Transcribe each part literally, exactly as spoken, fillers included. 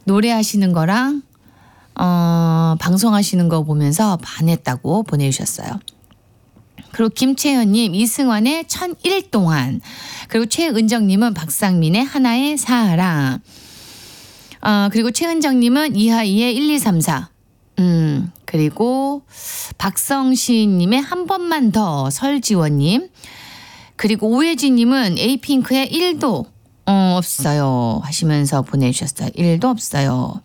노래하시는 거랑 어, 방송하시는 거 보면서 반했다고 보내주셨어요. 그리고 김채연님 이승환의 천일 동안, 그리고 최은정님은 박상민의 하나의 사랑, 어, 그리고 최은정님은 이하이의 일이삼사, 음, 그리고 박성시님의 한 번만 더, 설지원님, 그리고 오혜진님은 에이핑크의 일도 어, 없어요 하시면서 보내주셨어요. 일도 없어요.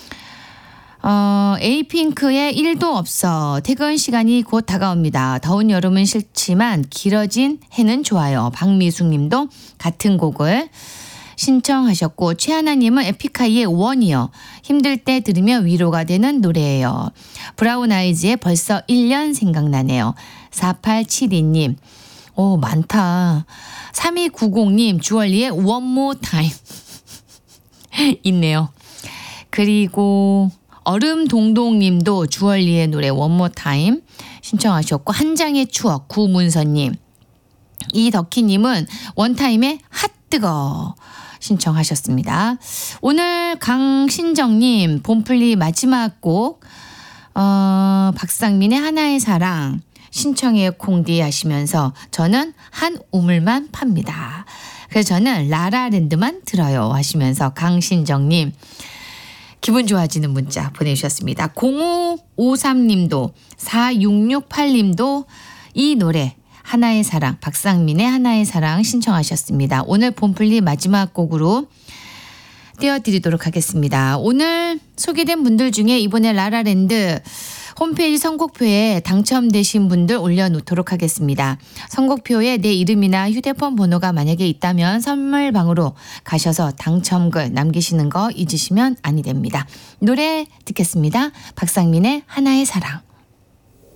어, 에이핑크의 일도 없어. 퇴근 시간이 곧 다가옵니다. 더운 여름은 싫지만 길어진 해는 좋아요. 박미숙님도 같은 곡을 신청하셨고, 최하나님은 에픽하이의 원이요. 힘들 때 들으면 위로가 되는 노래예요. 브라운 아이즈의 벌써 일 년 생각나네요. 사팔칠이님. 오, 많다. 삼이구공님 주얼리의 One More Time 있네요. 그리고 얼음동동님도 주얼리의 노래 One More Time 신청하셨고, 한 장의 추억 구문선님, 이덕희님은 원타임의 핫뜨거 신청하셨습니다. 오늘 강신정님 봄플리 마지막 곡 어, 박상민의 하나의 사랑 신청해 콩디 하시면서 저는 한 우물만 팝니다. 그래서 저는 라라랜드만 들어요 하시면서 강신정님 기분 좋아지는 문자 보내주셨습니다. 공오오삼님도 사육육팔님도 이 노래 하나의 사랑, 박상민의 하나의 사랑 신청하셨습니다. 오늘 봄플리 마지막 곡으로 띄워드리도록 하겠습니다. 오늘 소개된 분들 중에 이번에 라라랜드 홈페이지 선곡표에 당첨되신 분들 올려놓도록 하겠습니다. 선곡표에 내 이름이나 휴대폰 번호가 만약에 있다면 선물방으로 가셔서 당첨글 남기시는 거 잊으시면 아니 됩니다. 노래 듣겠습니다. 박상민의 하나의 사랑.